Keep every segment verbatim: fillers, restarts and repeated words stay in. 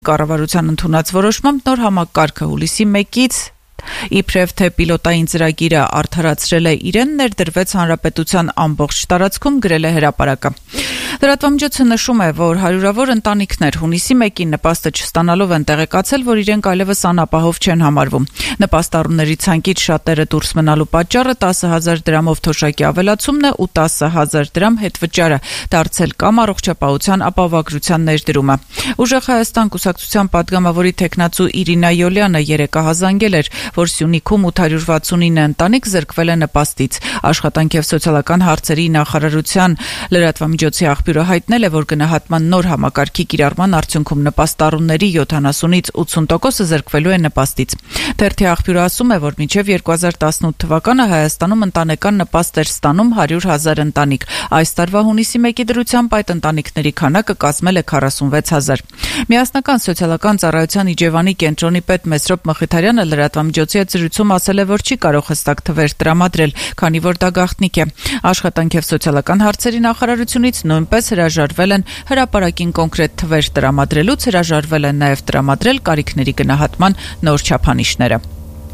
Կառավարության ընդունած որոշմամբ նոր համակարգը հուլիսի մեկից իբրև թե պիլոտային ծրագիրը արդարացրել է իրեն, ներդրվեց հանրապետության ամբողջ տարածքում, գրել է հրապարակը։ Լրատվամիջոցը նշում է, որ հարյուրավոր ընտանիքներ հունիսի մեկին նպաստը չստանալով են տեղեկացել, որ իրենք այլևս անապահով չեն համարվում։ Նպաստառուների ցանկից շատերը դուրս մնալու պատճառը տասը հազար դրամով թոշակի ավելացումն է ու տասը հազար դրամ հետվճարը, դարձել կամ առողջապահության ապահովագրության ներդրումը։ Ուժեղ Հայաստան կուսակցության падգամավորի թեկնածու Իրինա Յոլյանը երեկահազանգել էր, որ Սյունիքում ութ հարյուր վաթսունինը ընտանիք զրկվել է նպաստից։ Աշխատանք եւ սոցիալական հարցերի նախարարության լրատվամիջոցի աղբյուրը հայտնել է, որ գնահատման նոր համակարգի կիրառման արդյունքում նպաստառուների յոթանասունից ութսուն տոկոսը զրկվելու է նպաստից։ Թերթի աղբյուրը ասում է, որ մինչև երկու հազար տասնութ թվականը Հայաստանում ընտանեկան նպաստ էր ստանում հարյուր հազար ընտանիք։ Այս տարվա հունիսի մեկի դրությամբ այդ ընտանիքների քանակը կազմել է քառասունվեց հազար։ Միասնական սոցիալական ծառայության Իջևանի կենտրոնի պետ Մեսրոպ Մխիթարյանը լրատվամիջոցի հետ զրույցում ասել է, որ չի կարող հստակ թվեր տրամադրել, քանի որ դա գաղտնիք է։ Աշխատանք եւ սոցիալական հարցերի նախարարությունից նույնպես հրաժարվել են հրապարակին կոնկրետ թվեր տրամադրելուց, հրաժարվել են նաեւ տրամադրել կարիքների գնահատման նոր չափանիշները։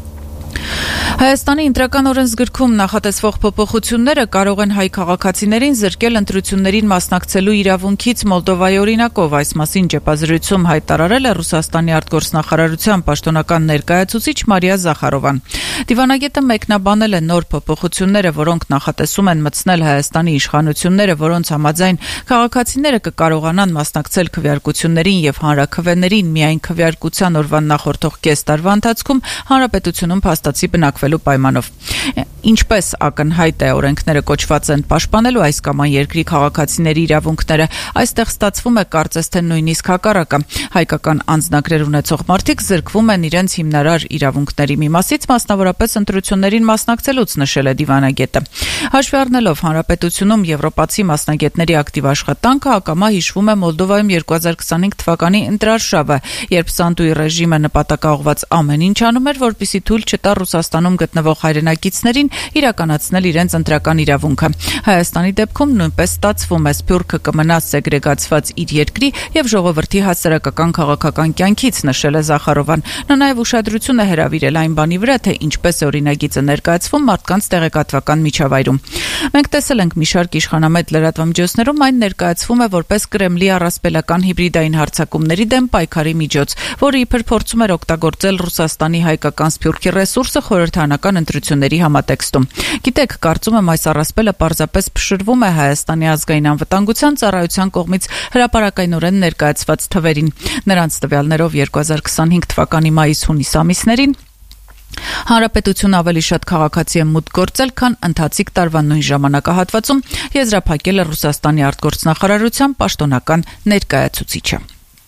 Հայաստանի ընտրական օրենսգրքում նախատեսվող փոփոխությունները կարող են հայ քաղաքացիներին զրկել ընտրություններին մասնակցելու իրավունքից Մոլդովայի օրինակով, այս մասին ճեպազրույցում հայտարարել է Ռուսաստանի արտգործնախարարության պաշտոնական ներկայացուցիչ Մարիա Զախարովան։ Դիվանագետը մեկնաբանել է նոր փոփոխությունները, որոնք նախատեսում են մտցնել Հայաստանի իշխանությունները, որոնց համաձայն քաղաքացիները կկարողանան մասնակցել քվեարկություններին եւ հանրաքվեներին միայն քվեարկության օրվան նախորդող կես տարվա ընթացքում հանրապետությունում փաստացի բնակվելու պայմանով։ Ինչպես ակնհայտ է, օրենքները կոչված են պաշտպանելու այս կամ այն երկրի քաղաքացիների իրավունքները, այստեղ ստացվում է կարծես թե նույնիսկ հակառակը։ Հայկական անձնագրեր ունեցող մարդիկ զրկվում են իրենց հիմնարար իրավունքների մի մասից, մասնավորապես ընտրություններին մասնակցելուց, նշել է դիվանագետը։ Հաշվի առնելով հանրապետությունում եվրոպացի մասնագետների ակտիվ աշխատանքը, ակամա հիշվում է Մոլդովայում երկու հազար քսանհինգ թվականի ընտրարշավը, երբ Սանդուի ռեժիմը նպատակաուղղված ամեն ինչ անում էր, որպեսզի թույլ չտա Ռուսաստանում գտնվող հայրենակիցներին իրականացնել իրենց ընտրական իրավունքը։ Հայաստանի դեպքում նույնպես ստացվում է, Սփյուռքը կմնա սեգրեգացված իր երկրի եւ ժողովրդի հասարակական քաղաքական կյանքից, նշել է Զախարովան։ Նա նաեւ ուշադրություն է հրավիրել այն բանի վրա, թե ինչպես է օրինագիծը ներկայացվում մարդկանց տեղեկատվական միջավայրում։ Մենք տեսել ենք մի շարք իշխանամետ լրատվամիջոցներում այն ներկայացվում է որպես Կրեմլի առասպելական հիբրիդային հարձակումների դեմ պայքարի միջոց, որը իբր փորձում էր օգտագործել Ռուսաստանի հայկական Սփյուռքի ռեսուրսը խորհրդարանական ընտրությունների համատեքստում։ Գիտեք, կարծում եմ այս առասպելը պարզապես փշրվում է Հայաստանի ազգային անվտանգության ծառայության կողմից հրապարակայնորեն ներկայացված թվերին։ Նրանց տվյալներով երկու հազար քսանհինգ թվականի մայիս-հունիս ամիսներին Հանրապետությունը ավելի շատ քաղաքացի է մուտք գործել, քան ընթացիկ տարվա նույն ժամանակահատվածում, եզրափակել է Ռուսաստանի արտգործնախարարության պաշտոնական ներկայացուցիչը։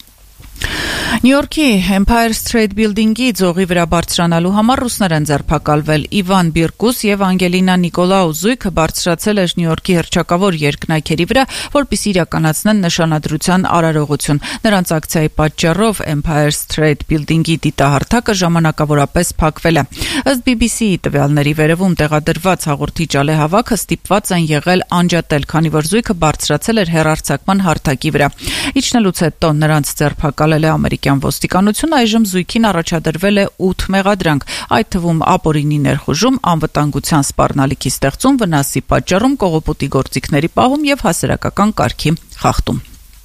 Նյու-Յորքի Empire State Building-ի ձողի վրա բարձրանալու համար ռուսներ են ձերբակալվել։ Իվան Բիրկուս եւ Անգելինա Նիկոլաու զույգը բարձրացել էր Նյու-Յորքի հռչակավոր երկնաքերի վրա, որպեսզի իրականացնեն նշանադրության արարողություն։ Նրանց ակցիայի պատճառով Empire State Building-ի դիտահարթակը ժամանակավորապես փակվել է։ Ըստ բի բի սի-ի տվյալների վերևում տեղադրված հաղորդիչ ալեհավաքը ստիպված են եղել անջատել, քանի որ զույգը բարձրացել էր հեռարձակման հարթակի վրա։ Իջնելուց հետո նրանց ձերբակալել է ամերիկյան ոստիկանությունը, այժմ զույգին առաջադրվել է ութ մեղադրանք, այդ թվում ապօրինի ներխուժում, անվտանգության սպառնալիքի ստեղծում, վնասի պատճառում, կողոպուտի գործիքների պահում եւ հասարակական կարգի խախտում։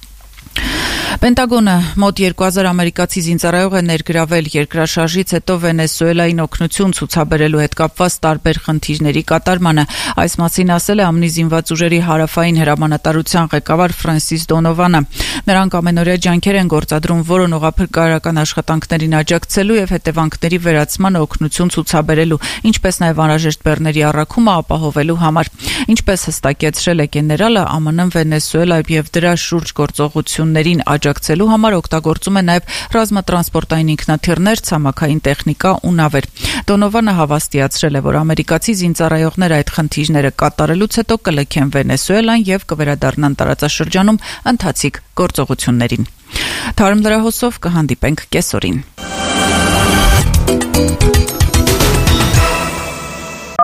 Պենտագոնը մոտ երկու հազար ամերիկացի զինծառայող է ներգրավել երկրաշարժից հետո Վենեսուելային օգնություն ցուցաբերելու հետ կապված տարբեր խնդիրների կատարմանը։ Այս մասին ասել է ԱՄՆ զինված ուժերի հարավային հրամանատարության ղեկավար Ֆրենսիս Դոնովանը։ Նրանք ամենօրյա ջանքեր են գործադրում որոնողափրկարարական աշխատանքներին աջակցելու եւ հետևանքների վերացման օգնություն ցուցաբերելու, ինչպես նաեւ անհրաժեշտ բեռների առաքումը ապահովելու համար։ Ինչպես հստակեցրել է գեներալը, ԱՄՆ-ն Վենեսուելա եւ դրա շուրջ գործողություններին աջակցելու համար օգտագործում է նաև ռազմատրանսպորտային ինքնաթիռներ, ցամաքային տեխնիկա ու նավեր։ Դոնովանը հավաստիացրել է, որ ամերիկացի զինծառայողները այդ խնդիրները կատարելուց հետո կլքեն Վենեսուելան եւ կվերադառնան տարածաշրջանում ընթացիկ գործողություններին։ Թարմ լրահոսով կհանդիպենք կեսօրին։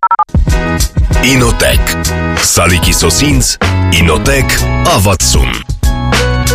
Ինոտեք Սալիկի սոսինց Ինոտեք ավաթսուն